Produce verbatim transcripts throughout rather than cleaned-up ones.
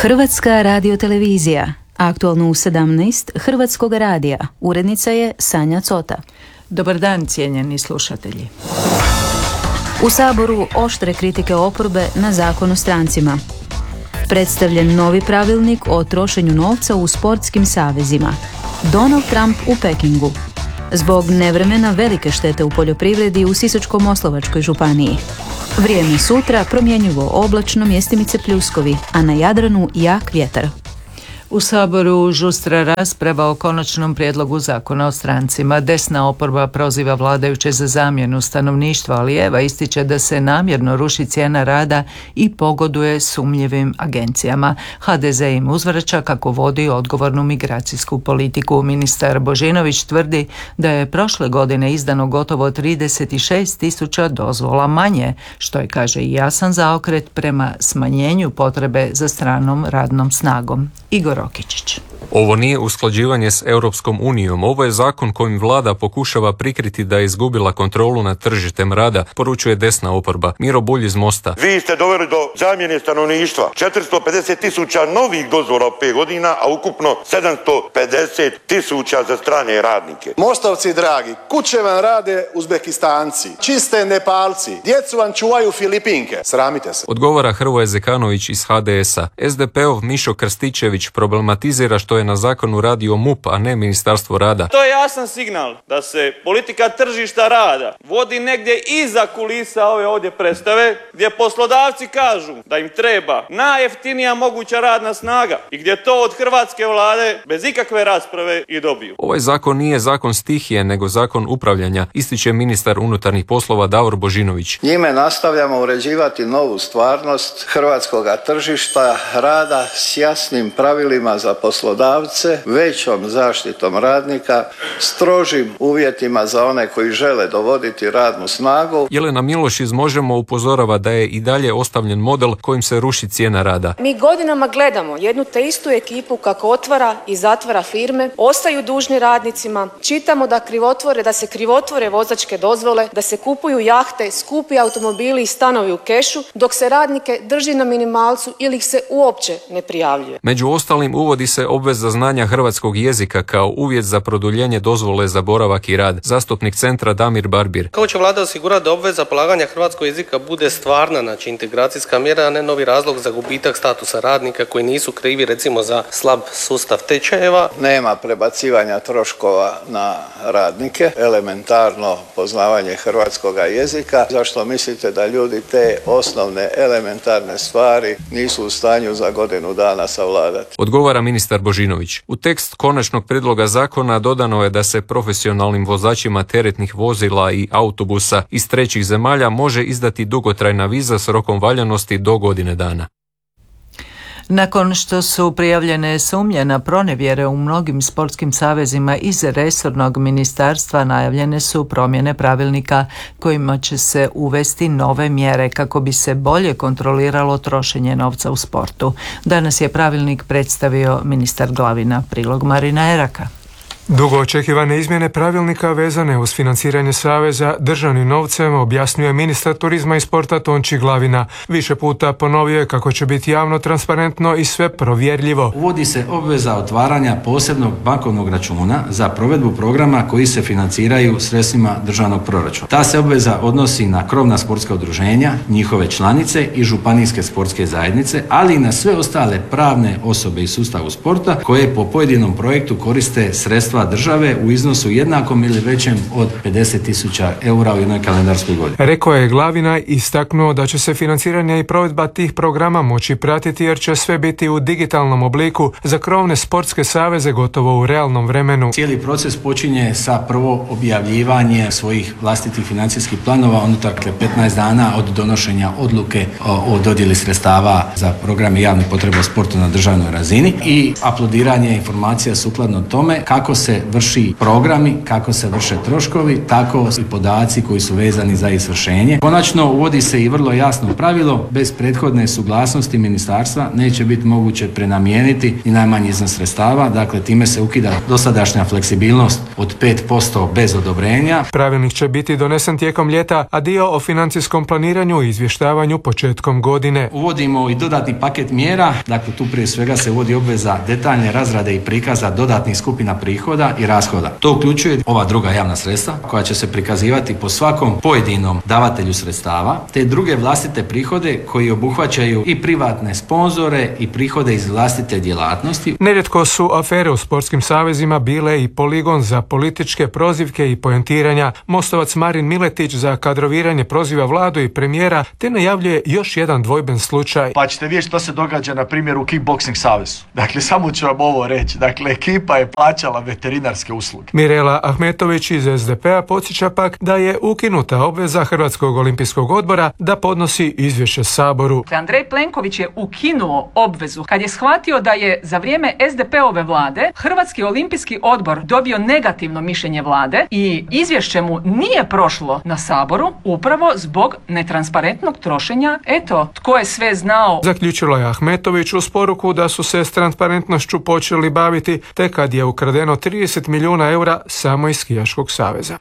Hrvatska radiotelevizija, aktualno u sedamnaest Hrvatskog radija. Urednica je Sanja Cota. Dobar dan, cijenjeni slušatelji. U Saboru oštre kritike oporbe na Zakon o strancima. Predstavljen novi pravilnik o trošenju novca u sportskim savezima. Donald Trump u Pekingu. Zbog nevremena velike štete u poljoprivredi u Sisačko-moslavačkoj županiji. Vrijeme sutra promjenjivo oblačno, mjestimice pljuskovi, a na Jadranu jak vjetar. U Saboru žustra rasprava o konačnom prijedlogu zakona o strancima. Desna oporba proziva vladajuće za zamjenu stanovništva, ali Eva ističe da se namjerno ruši cijena rada i pogoduje sumnjivim agencijama. ha de ze im uzvraća kako vodi odgovornu migracijsku politiku. Ministar Božinović tvrdi da je prošle godine izdano gotovo trideset šest tisuća dozvola manje, što je, kaže, i jasan zaokret prema smanjenju potrebe za stranom radnom snagom. Igor Rokičić. Ovo nije usklađivanje s Europskom unijom, ovo je zakon kojim vlada pokušava prikriti da je izgubila kontrolu nad tržištem rada, poručuje desna oporba. Miro Bulj iz Mosta. Vi ste doveli do zamjene stanovništva. četiristo pedeset tisuća novih dozvola u pet godina, a ukupno sedamsto pedeset tisuća za strane radnike. Mostovci dragi, kuće vam rade Uzbekistanci, čiste Nepalci, djecu vam čuvaju Filipinke. Sramite se. Odgovara Hrvoje Zekanović iz ha de es a. es de pe ov Mišo Krstičević problematizira što je na zakonu radio M U P, a ne Ministarstvo rada. To je jasan signal da se politika tržišta rada vodi negdje iza kulisa ove ovdje predstave, gdje poslodavci kažu da im treba najjeftinija moguća radna snaga i gdje to od hrvatske vlade bez ikakve rasprave i dobiju. Ovaj zakon nije zakon stihije, nego zakon upravljanja, ističe ministar unutarnjih poslova Davor Božinović. Njime nastavljamo uređivati novu stvarnost hrvatskoga tržišta rada s jasnim pravilima za poslodavce, većom zaštitom radnika, strožim uvjetima za one koji žele dovoditi radnu snagu. Jelena Miloš iz Možemo upozorava da je i dalje ostavljen model kojim se ruši cijena rada. Mi godinama gledamo jednu te istu ekipu kako otvara i zatvara firme, ostaju dužni radnicima, čitamo da krivotvore, da se krivotvore vozačke dozvole, da se kupuju jahte, skupi automobili i stanovi u kešu, dok se radnike drži na minimalcu ili ih se uopće ne prijavljuje. Među ostalim uvodi se obveza znanja hrvatskog jezika kao uvjet za produljenje dozvole za boravak i rad. Zastupnik Centra Damir Barbir. Kako će vlada osigurati da obveza polaganja hrvatskog jezika bude stvarna, znači integracijska mjera, a ne novi razlog za gubitak statusa radnika koji nisu krivi recimo za slab sustav tečajeva? Nema prebacivanja troškova na radnike, elementarno poznavanje hrvatskog jezika. Zašto mislite da ljudi te osnovne elementarne stvari nisu u stanju za godinu dana savladati? Odgovara ministar Božinović. U tekst konačnog prijedloga zakona dodano je da se profesionalnim vozačima teretnih vozila i autobusa iz trećih zemalja može izdati dugotrajna viza s rokom valjanosti do godine dana. Nakon što su prijavljene sumnje na pronevjere u mnogim sportskim savezima iz resornog ministarstva, najavljene su promjene pravilnika kojima će se uvesti nove mjere kako bi se bolje kontroliralo trošenje novca u sportu. Danas je pravilnik predstavio ministar Glavina. Prilog Marina Eraka. Dugo očekivane izmjene pravilnika vezane uz financiranje saveza državnim novcem objasnio je ministar turizma i sporta Tonči Glavina. Više puta ponovio je kako će biti javno, transparentno i sve provjerljivo. Uvodi se obveza otvaranja posebnog bankovnog računa za provedbu programa koji se financiraju sredstvima državnog proračuna. Ta se obveza odnosi na krovna sportska udruženja, njihove članice i županijske sportske zajednice, ali i na sve ostale pravne osobe iz sustava sporta koje po pojedinom projektu koriste sredstva države u iznosu jednakom ili većem od pedeset tisuća eura u jednoj kalendarskoj godini. Rekao je Glavina, istaknuo da će se financiranje i provedba tih programa moći pratiti jer će sve biti u digitalnom obliku za krovne sportske saveze gotovo u realnom vremenu. Cijeli proces počinje sa prvo objavljivanje svojih vlastitih financijskih planova unutar petnaest dana od donošenja odluke o, o dodjeli sredstava za programe javnih potreba sporta na državnoj razini i aplodiranje informacija sukladno tome kako se se vrši programi, kako se vrše troškovi, tako i podaci koji su vezani za izvršenje. Konačno uvodi se i vrlo jasno pravilo, bez prethodne suglasnosti ministarstva neće biti moguće prenamijeniti i najmanji iznos sredstava, dakle time se ukida dosadašnja fleksibilnost od pet posto bez odobrenja. Pravilnik će biti donesen tijekom ljeta, a dio o financijskom planiranju i izvještavanju početkom godine. Uvodimo i dodatni paket mjera, dakle tu prije svega se uvodi obveza detaljne razrade i prikaza dodatnih skupina prihoda i rashoda. To uključuje ova druga javna sredstva koja će se prikazivati po svakom pojedinom davatelju sredstava, te druge vlastite prihode koji obuhvaćaju i privatne sponzore i prihode iz vlastite djelatnosti. Nerijetko su afere u sportskim savezima bile i poligon za političke prozivke i poentiranja. Mostovac Marin Miletić za kadroviranje proziva vladu i premijera, te najavljuje još jedan dvojben slučaj. Pa ćete vidjeti što se događa na primjer u Kickboxing savezu. Dakle, samo ću vam ovo reći. Dakle, ekipa je plaćala veterinarske usluge. Mirela Ahmetović iz es de pe a podsjeća pak da je ukinuta obveza Hrvatskog olimpijskog odbora da podnosi izvješće Saboru. Andrej Plenković je ukinuo obvezu kad je shvatio da je za vrijeme es de pe ove vlade Hrvatski olimpijski odbor dobio negativno mišljenje vlade i izvješće mu nije prošlo na Saboru upravo zbog netransparentnog trošenja. Eto, tko je sve znao. Zaključila je Ahmetović uz poruku da su se s transparentnošću počeli baviti tek kad je ukradeno trideset milijuna eura samo iz Skijaškog saveza.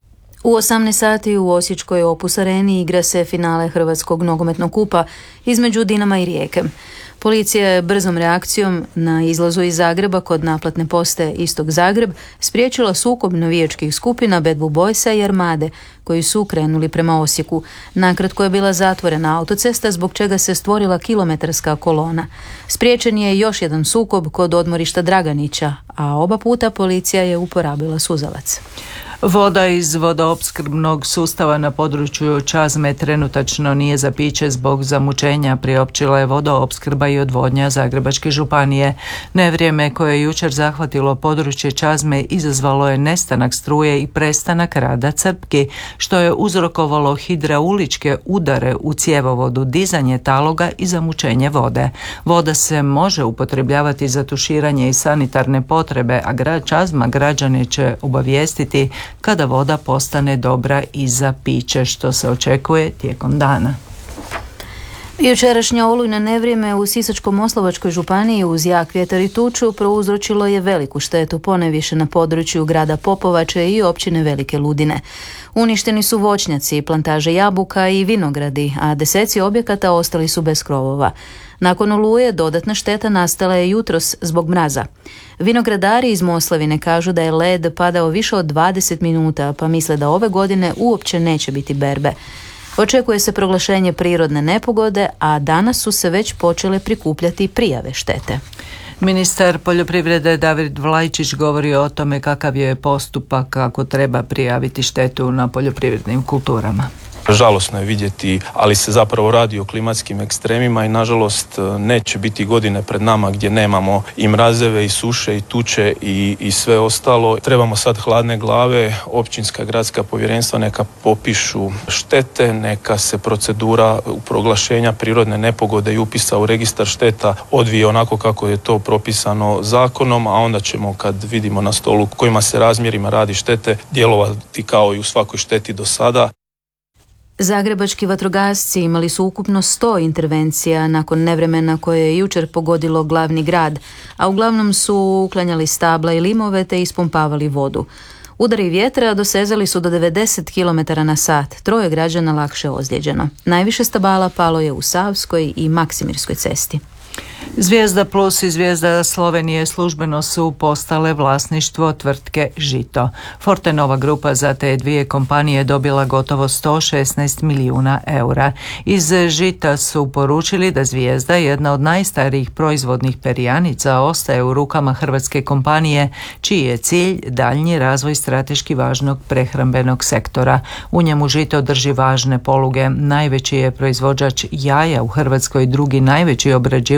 U osamnaest sati u Osječkoj Opus Areni igra se finale Hrvatskog nogometnog kupa između Dinama i Rijeke. Policija je brzom reakcijom na izlazu iz Zagreba kod naplatne postaje Istok Zagreb spriječila sukob navijačkih skupina Bad Blue Boysa i Armade koji su krenuli prema Osijeku. Nakratko je bila zatvorena autocesta zbog čega se stvorila kilometarska kolona. Spriječen je još jedan sukob kod odmorišta Draganića, a oba puta policija je uporabila suzavac. Voda iz vodoopskrbnog sustava na području Čazme trenutačno nije za piće zbog zamućenja, priopćila je vodoopskrba i odvodnja Zagrebačke županije. Nevrijeme koje je jučer zahvatilo područje Čazme izazvalo je nestanak struje i prestanak rada crpki, što je uzrokovalo hidrauličke udare u cjevovodu, dizanje taloga i zamućenje vode. Voda se može upotrebljavati za tuširanje i sanitarne potrebe, a grad Čazma građane će obavijestiti kada voda postane dobra i za piće, što se očekuje tijekom dana. Jučerašnje olujno nevrijeme u Sisačko-moslavačkoj županiji uz jak vjetar i tuču prouzročilo je veliku štetu ponajviše na području grada Popovače i općine Velike Ludine. Uništeni su voćnjaci, plantaže jabuka i vinogradi, a deseci objekata ostali su bez krovova. Nakon oluje dodatna šteta nastala je jutros zbog mraza. Vinogradari iz Moslavine kažu da je led padao više od dvadeset minuta, pa misle da ove godine uopće neće biti berbe. Očekuje se proglašenje prirodne nepogode, a danas su se već počele prikupljati prijave štete. Ministar poljoprivrede David Vlajčić govori o tome kakav je postupak kako treba prijaviti štetu na poljoprivrednim kulturama. Žalosno je vidjeti, ali se zapravo radi o klimatskim ekstremima i nažalost neće biti godine pred nama gdje nemamo i mrazeve i suše i tuče i, i sve ostalo. Trebamo sad hladne glave, općinska gradska povjerenstva neka popišu štete, neka se procedura proglašenja prirodne nepogode i upisa u registar šteta odvije onako kako je to propisano zakonom, a onda ćemo kad vidimo na stolu kojima se razmjerima radi štete djelovati kao i u svakoj šteti do sada. Zagrebački vatrogasci imali su ukupno sto intervencija nakon nevremena koje je jučer pogodilo glavni grad, a uglavnom su uklanjali stabla i limove te ispumpavali vodu. Udari vjetra dosezali su do devedeset kilometara na sat, troje građana lakše ozlijeđeno. Najviše stabala palo je u Savskoj i Maksimirskoj cesti. Zvijezda Plus i Zvijezda Slovenije službeno su postale vlasništvo tvrtke Žito. Fortenova grupa za te dvije kompanije dobila gotovo sto šesnaest milijuna eura. Iz Žita su poručili da Zvijezda, jedna od najstarijih proizvodnih perjanica, ostaje u rukama hrvatske kompanije, čiji je cilj daljnji razvoj strateški važnog prehrambenog sektora. U njemu Žito drži važne poluge. Najveći je proizvođač jaja u Hrvatskoj, drugi najveći obrađivač poljoprivrednih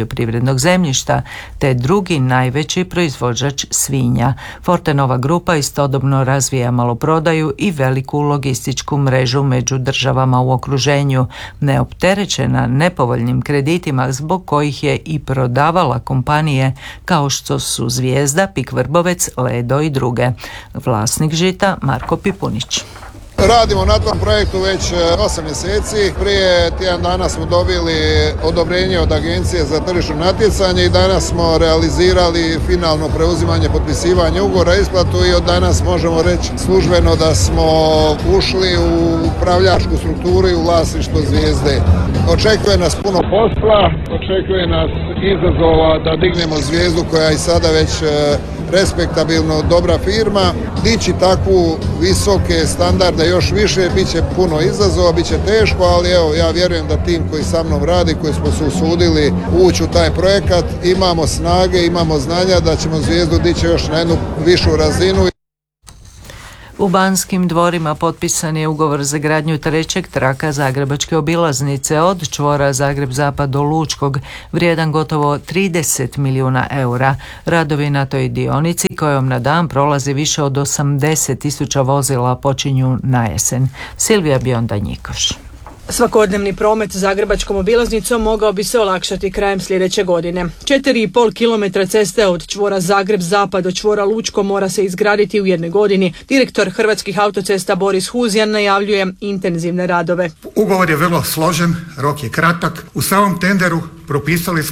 poljoprivrednog zemljišta te drugi najveći proizvođač svinja. Fortenova grupa istodobno razvija maloprodaju i veliku logističku mrežu među državama u okruženju, neopterećena nepovoljnim kreditima zbog kojih je i prodavala kompanije kao što su Zvijezda, Pik Vrbovec, Ledo i druge. Vlasnik Žita Marko Pipunić. Radimo na tom projektu već osam mjeseci. Prije tjedan dana smo dobili odobrenje od Agencije za tržišno natjecanje i danas smo realizirali finalno preuzimanje, potpisivanje ugovora, isplatu i od danas možemo reći službeno da smo ušli u upravljačku strukturu i u vlasništvo Zvijezde. Očekuje nas puno posla, očekuje nas izazova da dignemo Zvijezdu koja i sada već respektabilno dobra firma. Dići takvu visoke standarde još više bit će puno izazova, bit će teško, ali evo ja vjerujem da tim koji sa mnom radi, koji smo se usudili ući u taj projekat, imamo snage, imamo znanja da ćemo Zvijezdu dići još na jednu višu razinu. U Banskim dvorima potpisan je ugovor za gradnju trećeg traka Zagrebačke obilaznice od čvora Zagreb-Zapad do Lučkog, vrijedan gotovo trideset milijuna eura. Radovi na toj dionici kojom na dan prolazi više od osamdeset tisuća vozila počinju na jesen. Silvija Bionda-Njikoš. Svakodnevni promet Zagrebačkom obilaznicom mogao bi se olakšati krajem sljedeće godine. četiri i pol kilometra ceste od čvora Zagreb-Zapad do čvora Lučko mora se izgraditi u jednoj godini. Direktor Hrvatskih autocesta Boris Huzjan najavljuje intenzivne radove. Ugovor je vrlo složen, rok je kratak. U samom tenderu propisali smo